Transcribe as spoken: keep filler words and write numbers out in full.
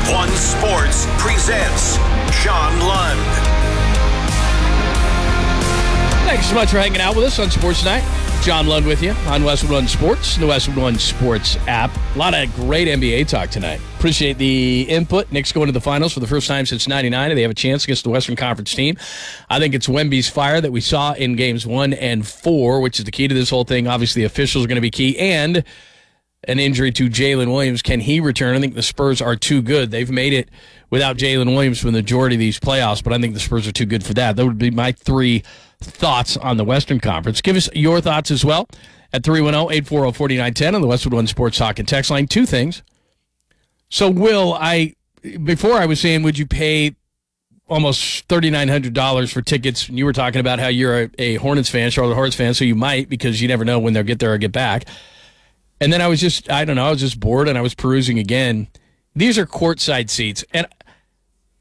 One Sports presents John Lund. Thanks so much for hanging out with us on Sports Night. John Lund with you on Westwood One Sports, the Westwood One Sports app. A lot of great N B A talk tonight. Appreciate the input. Knicks going to the finals for the first time since ninety-nine, and they have a chance against the Western Conference team. I think it's Wemby's fire that we saw in games one and four, which is the key to this whole thing. Obviously, the officials are going to be key, and an injury to Jalen Williams. Can he return? I think the Spurs are too good. They've made it without Jalen Williams for the majority of these playoffs, but I think the Spurs are too good for that. That would be my three thoughts on the Western Conference. Give us your thoughts as well at three one zero, eight four zero, four nine one zero on the Westwood One Sports Talk and Text Line. Two things. So, Will, I before I was saying, would you pay almost three thousand nine hundred dollars for tickets? And you were talking about how you're a, a Hornets fan, Charlotte Hornets fan, so you might, because you never know when they'll get there or get back. And then I was just, I don't know, I was just bored and I was perusing again. These are courtside seats. And